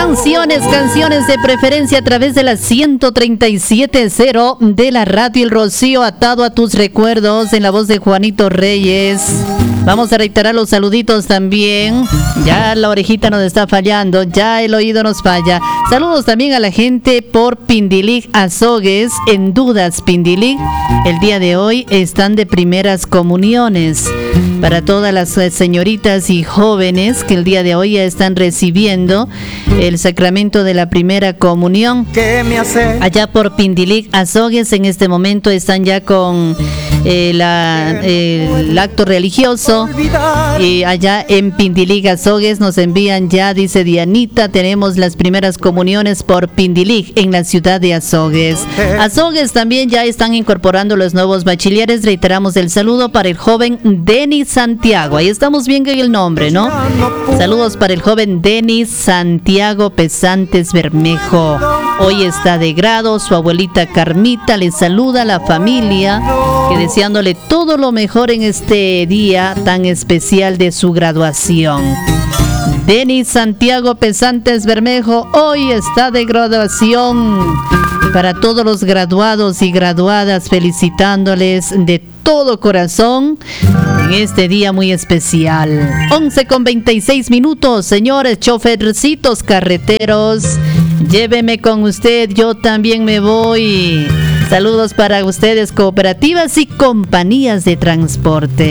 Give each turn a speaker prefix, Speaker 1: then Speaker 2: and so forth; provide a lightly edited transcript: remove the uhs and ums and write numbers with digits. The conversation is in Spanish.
Speaker 1: Canciones de preferencia a través de la 137.0 de la radio El Rocío, atado a tus recuerdos, en la voz de Juanito Reyes. Vamos a reiterar los saluditos también. Ya la orejita nos está fallando, ya el oído nos falla. Saludos también a la gente por Pindilig Azogues. En Dudas Pindilig, el día de hoy están de primeras comuniones. Para todas las señoritas y jóvenes que el día de hoy ya están recibiendo el sacramento de la primera comunión. Allá por Pindilig Azogues, en este momento están ya con el acto religioso. Y allá en Pindilig Azogues nos envían ya, dice Dianita, tenemos las primeras comuniones por Pindilig en la ciudad de Azogues. Azogues también ya están incorporando los nuevos bachilleres. Reiteramos el saludo para el joven Denis Santiago. Ahí estamos bien con el nombre, ¿no? Saludos para el joven Denis Santiago Pesantes Bermejo. Hoy está de grado, su abuelita Carmita le saluda a la familia, que deseándole todo lo mejor en este día tan especial de su graduación. Denis Santiago Pesantes Bermejo hoy está de graduación. Para todos los graduados y graduadas, felicitándoles de todo corazón en este día muy especial. 11:26, señores chofercitos carreteros, lléveme con usted, yo también me voy. Saludos para ustedes, cooperativas y compañías de transporte.